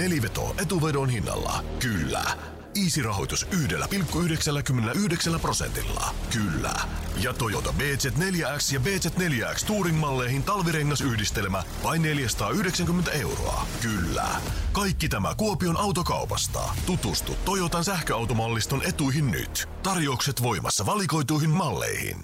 neliveto etuvedon hinnalla. Kyllä. Easy-rahoitus 1,99%. Kyllä. Ja Toyota BZ4X ja BZ4X Touring-malleihin talvirengasyhdistelmä vain 490 €. Kyllä. Kaikki tämä Kuopion autokaupasta. Tutustu Toyotan sähköautomalliston etuihin nyt. Tarjoukset voimassa valikoituihin malleihin.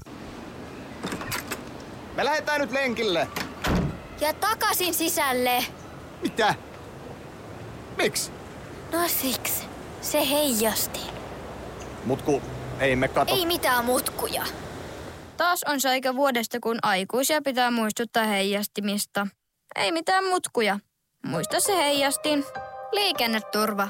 Me lähdetään nyt lenkille. Ja takaisin sisälle. Mitä? Miksi? No siksi. Se heijasti. Mutku, ei me kato. Ei mitään mutkuja. Taas on se aika vuodesta, kun aikuisia pitää muistuttaa heijastimista. Ei mitään mutkuja. Muista se heijastin. Liikenneturva.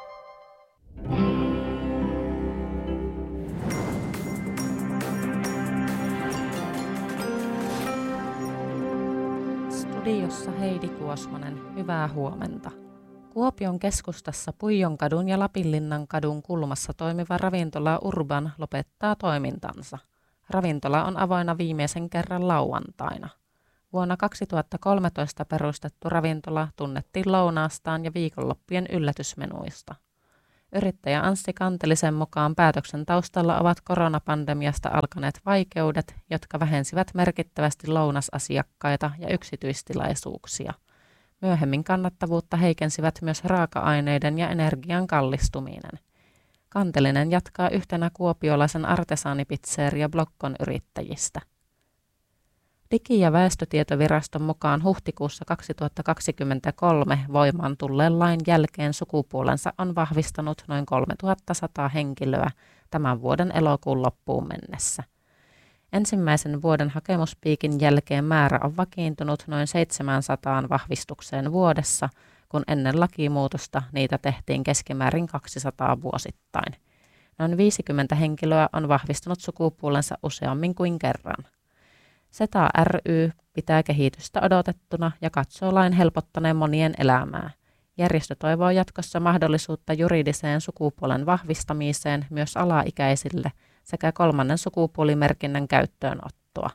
Studiossa Heidi Kuosmanen, hyvää huomenta. Kuopion keskustassa Puijonkadun ja Lapinlinnankadun kulmassa toimiva ravintola Urban lopettaa toimintansa. Ravintola on avoinna viimeisen kerran lauantaina. Vuonna 2013 perustettu ravintola tunnettiin lounaastaan ja viikonloppujen yllätysmenuista. Yrittäjä Anssi Kantelisen mukaan päätöksen taustalla ovat koronapandemiasta alkaneet vaikeudet, jotka vähensivät merkittävästi lounasasiakkaita ja yksityistilaisuuksia. Myöhemmin kannattavuutta heikensivät myös raaka-aineiden ja energian kallistuminen. Kantelinen jatkaa yhtenä kuopiolaisen artesaanipizzeria Blokkon yrittäjistä. Digi- ja väestötietoviraston mukaan huhtikuussa 2023 voimaan tulleen lain jälkeen sukupuolensa on vahvistanut noin 3100 henkilöä tämän vuoden elokuun loppuun mennessä. Ensimmäisen vuoden hakemuspiikin jälkeen määrä on vakiintunut noin 700 vahvistukseen vuodessa, kun ennen lakimuutosta niitä tehtiin keskimäärin 200 vuosittain. Noin 50 henkilöä on vahvistanut sukupuolensa useammin kuin kerran. SETA ry pitää kehitystä odotettuna ja katsoo lain helpottaneen monien elämää. Järjestö toivoo jatkossa mahdollisuutta juridiseen sukupuolen vahvistamiseen myös alaikäisille sekä kolmannen sukupuolimerkinnän käyttöönottoa.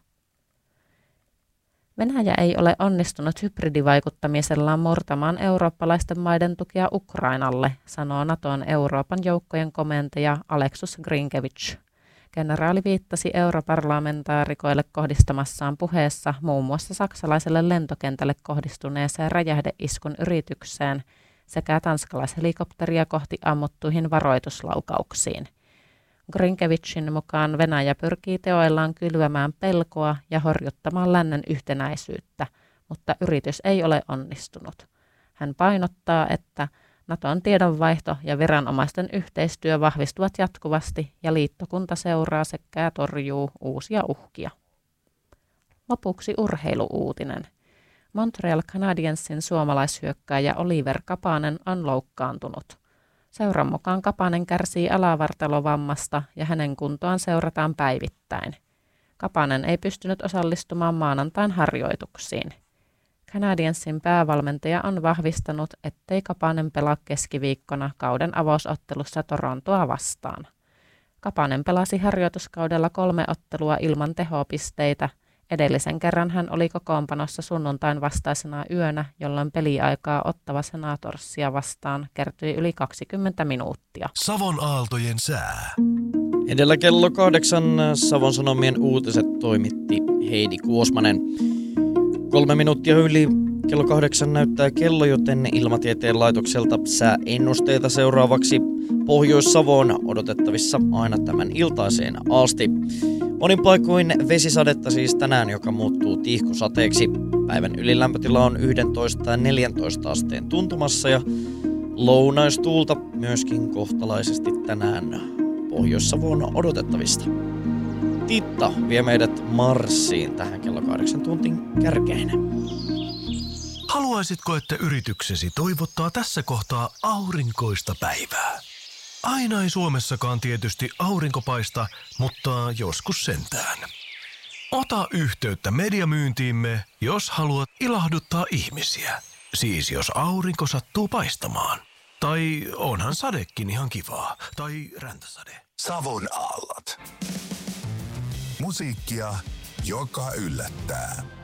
Venäjä ei ole onnistunut hybridivaikuttamisellaan murtamaan eurooppalaisten maiden tukea Ukrainalle, sanoo Naton Euroopan joukkojen komentaja Aleksus Grinkevich. Kenraali viittasi europarlamentaarikoille kohdistamassaan puheessa muun muassa saksalaiselle lentokentälle kohdistuneeseen räjähdeiskun yritykseen sekä tanskalaishelikopteria kohti ammuttuihin varoituslaukauksiin. Grinkevichin mukaan Venäjä pyrkii teoillaan kylvämään pelkoa ja horjuttamaan lännen yhtenäisyyttä, mutta yritys ei ole onnistunut. Hän painottaa, että Naton tiedonvaihto ja viranomaisten yhteistyö vahvistuvat jatkuvasti ja liittokunta seuraa sekä torjuu uusia uhkia. Lopuksi urheiluuutinen. Montreal Canadiensin suomalaishyökkääjä Oliver Kapanen on loukkaantunut. Seuran mukaan Kapanen kärsii alavartalovammasta ja hänen kuntoaan seurataan päivittäin. Kapanen ei pystynyt osallistumaan maanantain harjoituksiin. Canadiensin päävalmentaja on vahvistanut, ettei Kapanen pelaa keskiviikkona kauden avausottelussa Torontoa vastaan. Kapanen pelasi harjoituskaudella 3 ottelua ilman tehopisteitä. Edellisen kerran hän oli kokoonpanossa sunnuntain vastaisena yönä, jolloin peliaikaa Ottawa Senatorsia vastaan kertyi yli 20 minuuttia. Savon aaltojen sää. Edellä kello 8 Savon Sanomien uutiset toimitti Heidi Kuosmanen. 3 minuuttia yli kello 8 näyttää kello, joten Ilmatieteen laitokselta sääennusteita seuraavaksi. Pohjois-Savoon odotettavissa aina tämän iltaiseen asti. Monin paikoin vesisadetta siis tänään, joka muuttuu tihkusateeksi. Päivän ylilämpötila on 11 ja 14 asteen tuntumassa ja lounaistuulta myöskin kohtalaisesti tänään Pohjois-Savoon odotettavista. Titta vie meidät Marsiin tähän kello 8 tuntin kärkeen. Haluaisitko, että yrityksesi toivottaa tässä kohtaa aurinkoista päivää? Aina ei Suomessakaan tietysti aurinko paista, mutta joskus sentään. Ota yhteyttä mediamyyntiimme, jos haluat ilahduttaa ihmisiä. Siis jos aurinko sattuu paistamaan. Tai onhan sadekin ihan kivaa. Tai räntäsade. Savon aallot. Musiikkia, joka yllättää.